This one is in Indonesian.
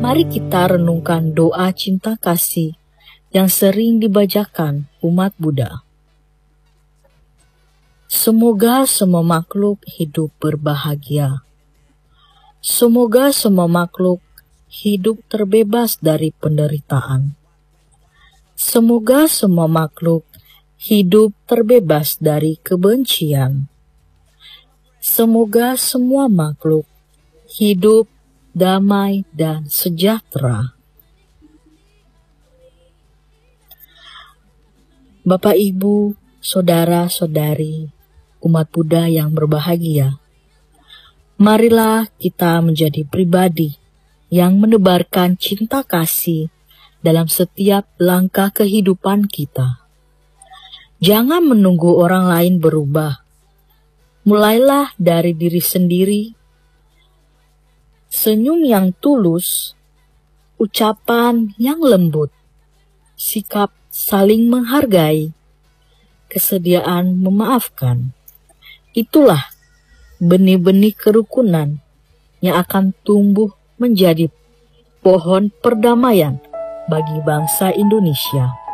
Mari kita renungkan doa cinta kasih yang sering dibacakan umat Buddha. Semoga semua makhluk hidup berbahagia. Semoga semua makhluk hidup terbebas dari penderitaan. Semoga semua makhluk hidup terbebas dari kebencian. Semoga semua makhluk hidup damai dan sejahtera. Bapak, Ibu, saudara-saudari, umat Buddha yang berbahagia, marilah kita menjadi pribadi yang menebarkan cinta kasih dalam setiap langkah kehidupan kita. Jangan menunggu orang lain berubah. Mulailah dari diri sendiri. Senyum yang tulus, ucapan yang lembut, sikap saling menghargai, kesediaan memaafkan. Itulah benih-benih kerukunan yang akan tumbuh menjadi pohon perdamaian bagi bangsa Indonesia.